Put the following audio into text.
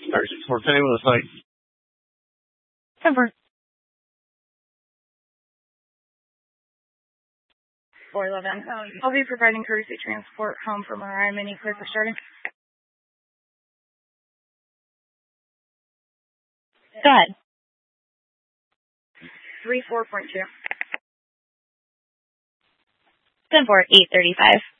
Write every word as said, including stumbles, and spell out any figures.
For Penny with a site. Temper. four eleven. Um, I'll be providing courtesy transport home from Mariah Mini, clear for starting. Go ahead. three four point two. ten four, eight thirty-five.